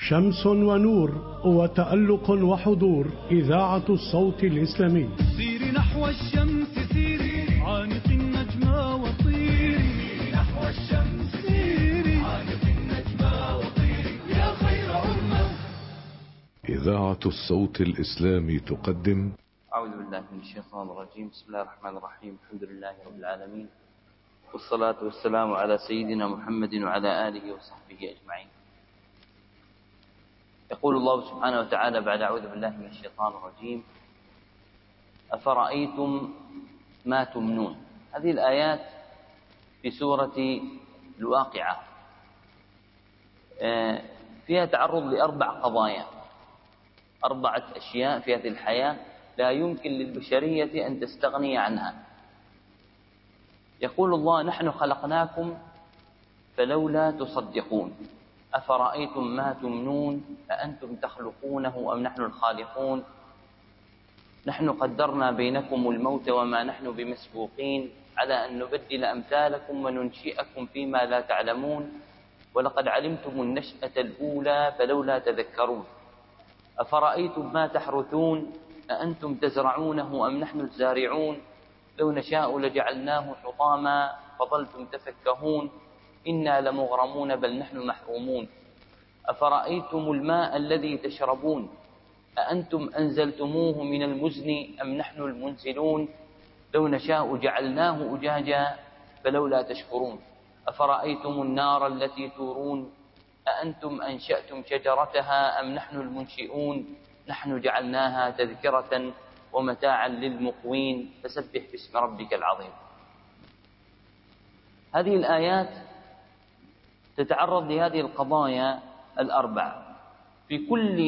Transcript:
شمس ونور وتألق وحضور. إذاعة الصوت الإسلامي. سيري نحو الشمس سيري، عانق النجمة وطيري نحو الشمس، سيري عانق النجمة وطيري يا خير أمة. إذاعة الصوت الإسلامي تقدم. أعوذ بالله من الشيطان الرجيم. بسم الله الرحمن الرحيم. الحمد لله رب العالمين، والصلاة والسلام على سيدنا محمد وعلى آله وصحبه أجمعين. يقول الله سبحانه وتعالى بعد أعوذ بالله من الشيطان الرجيم: أفرأيتم ما تمنون. هذه الآيات في سورة الواقعة فيها تعرض لأربع قضايا، أربعة أشياء في هذه الحياة لا يمكن للبشرية أن تستغني عنها. يقول الله: نحن خلقناكم فلولا تصدقون. أفرأيتم ما تمنون أأنتم تخلقونه أم نحن الخالقون. نحن قدرنا بينكم الموت وما نحن بمسبوقين على أن نبدل أمثالكم وننشئكم فيما لا تعلمون، ولقد علمتم النشأة الأولى فلولا تذكرون. أفرأيتم ما تحرثون أأنتم تزرعونه أم نحن الزارعون. لو نشاء لجعلناه حطاما فظلتم تفكهون. إنا لمغرمون بل نحن محرومون. أفرأيتم الماء الذي تشربون أأنتم أنزلتموه من المزن أم نحن المنزلون. لو نشاء جعلناه أجاجا فلولا تشكرون. أفرأيتم النار التي تورون أأنتم أنشأتم شجرتها أم نحن المنشئون. نحن جعلناها تذكرة ومتاعا للمقوين فسبح باسم ربك العظيم. هذه الآيات تتعرض لهذه القضايا الأربع. في كل